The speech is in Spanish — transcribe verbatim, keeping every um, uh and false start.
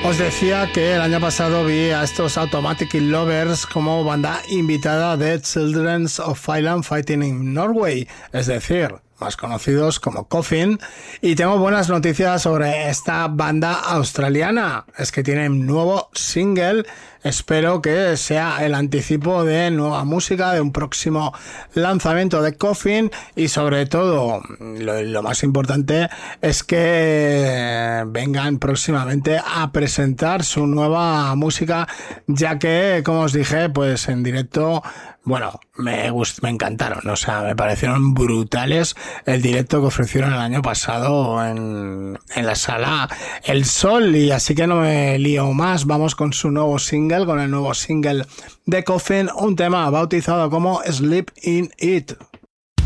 Os decía que el año pasado vi a estos Automatic Lovers como banda invitada de Children of Island Fighting in Norway, es decir, más conocidos como Coffin, y tengo buenas noticias sobre esta banda australiana. Es que tienen nuevo single, espero que sea el anticipo de nueva música, de un próximo lanzamiento de Coffin, y sobre todo, lo, lo más importante es que vengan próximamente a presentar su nueva música, ya que, como os dije, pues en directo, bueno, me gust- me encantaron, o sea, me parecieron brutales el directo que ofrecieron el año pasado en, en la sala El Sol, y así que no me lío más, vamos con su nuevo single, con el nuevo single de Coffin, un tema bautizado como Sleep in It.